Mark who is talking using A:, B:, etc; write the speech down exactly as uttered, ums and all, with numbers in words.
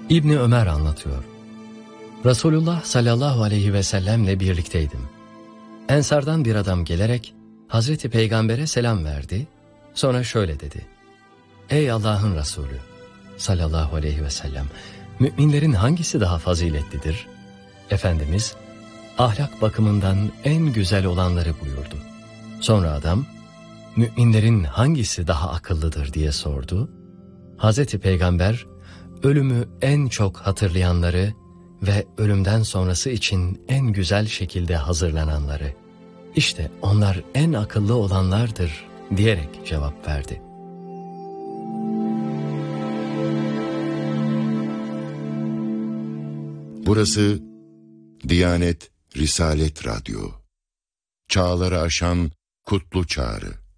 A: İbni Ömer anlatıyor. Resulullah sallallahu aleyhi ve sellemle birlikteydim. Ensardan bir adam gelerek Hazreti Peygamber'e selam verdi. Sonra şöyle dedi. Ey Allah'ın Resulü sallallahu aleyhi ve sellem, müminlerin hangisi daha faziletlidir? Efendimiz, ahlak bakımından en güzel olanları buyurdu. Sonra adam, müminlerin hangisi daha akıllıdır diye sordu. Hazreti Peygamber, ölümü en çok hatırlayanları ve ölümden sonrası için en güzel şekilde hazırlananları, İşte onlar en akıllı olanlardır diyerek cevap verdi.
B: Burası Diyanet Risalet Radyo. Çağları aşan kutlu çağrı.